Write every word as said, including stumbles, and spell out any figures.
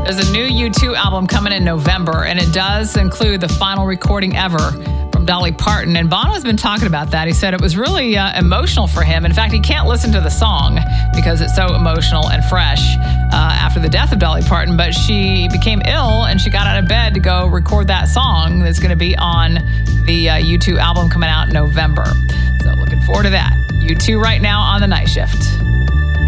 There's a new U two album coming in November, and it does include the final recording ever from Dolly Parton. And Bono has been talking about that. He said it was really uh, emotional for him. In fact, he can't listen to the song because it's so emotional and fresh uh, after the death of Dolly Parton. But she became ill, and she got out of bed to go record that song that's going to be on the uh, U two album coming out in November. So looking forward to that. U two right now on The Night Shift.